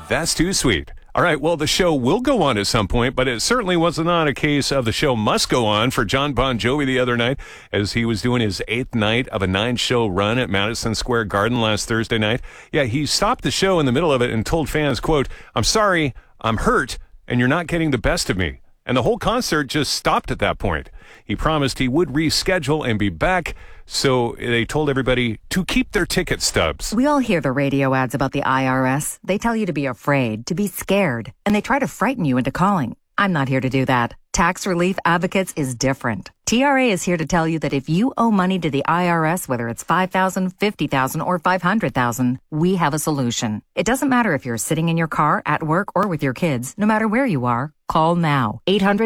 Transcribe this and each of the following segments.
That's too sweet. All right, well, the show will go on at some point, but it certainly was not a case of the show must go on for John Bon Jovi the other night as he was doing his 8th night of a 9-show run at Madison Square Garden last Thursday night. Yeah, he stopped the show in the middle of it and told fans, quote, "I'm sorry, I'm hurt, and you're not getting the best of me." And the whole concert just stopped at that point. He promised he would reschedule and be back, so they told everybody to keep their ticket stubs. We all hear the radio ads about the IRS. They tell you to be afraid, to be scared, and they try to frighten you into calling. I'm not here to do that. Tax Relief Advocates is different. TRA is here to tell you that if you owe money to the IRS, whether it's $5,000, $50,000, or $500,000, we have a solution. It doesn't matter if you're sitting in your car, at work, or with your kids. No matter where you are, call now.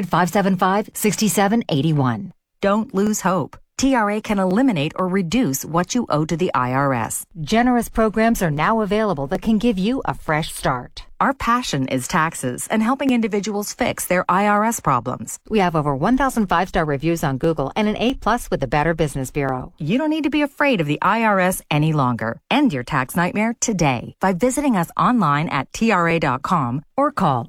800-575-6781. Don't lose hope. TRA can eliminate or reduce what you owe to the IRS. Generous programs are now available that can give you a fresh start. Our passion is taxes and helping individuals fix their IRS problems. We have over 1,000 5-star reviews on Google and an A+ with the Better Business Bureau. You don't need to be afraid of the IRS any longer. End your tax nightmare today by visiting us online at TRA.com or call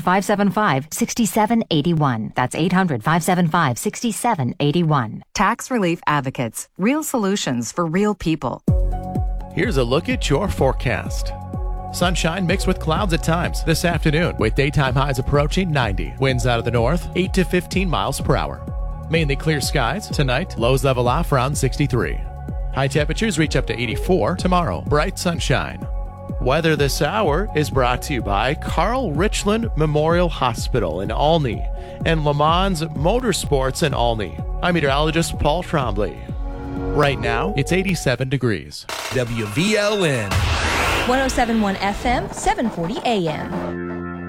800-575-6781. That's 800-575-6781. Tax Relief Advocates. Real solutions for real people. Here's a look at your forecast. Sunshine mixed with clouds at times this afternoon, with daytime highs approaching 90. Winds out of the north, 8 to 15 miles per hour. Mainly clear skies tonight, lows level off around 63. High temperatures reach up to 84 tomorrow. Bright sunshine. Weather this hour is brought to you by Carl Richland Memorial Hospital in Olney and Le Mans Motorsports in Olney. I'm meteorologist Paul Trombley. Right now, it's 87 degrees. WVLN 107.1 FM, 740 AM.